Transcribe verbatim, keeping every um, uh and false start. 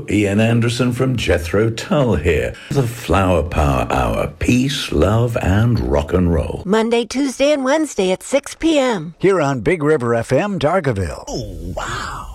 Ian Anderson from Jethro Tull here. The Flower Power Hour. Peace, love, and rock and roll. Monday, Tuesday, and Wednesday at six p.m. Here on Big River F M, Dargaville. Oh, wow.